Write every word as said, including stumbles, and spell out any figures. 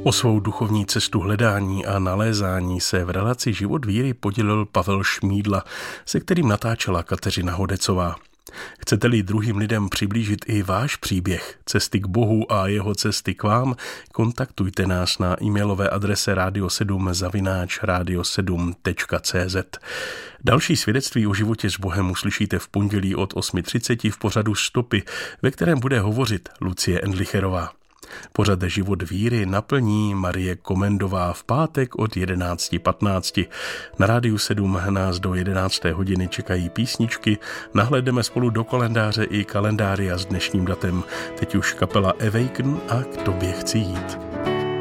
O svou duchovní cestu hledání a nalézání se v relaci Život víry podělil Pavel Šmídla, se kterým natáčela Kateřina Hodecová. Chcete-li druhým lidem přiblížit i váš příběh cesty k Bohu a jeho cesty k vám, kontaktujte nás na e-mailové adrese radio sedm zavináč radio sedm tečka cé zet. Další svědectví o životě s Bohem uslyšíte v pondělí od osm třicet v pořadu Stopy, ve kterém bude hovořit Lucie Endlicherová. Pořad Život víry naplní Marie Komendová v pátek od jedenáct patnáct. Na rádiu sedm nás do jedenácté hodiny čekají písničky, nahlédneme spolu do kalendáře i kalendária s dnešním datem. Teď už kapela Awaken a K tobě chci jít.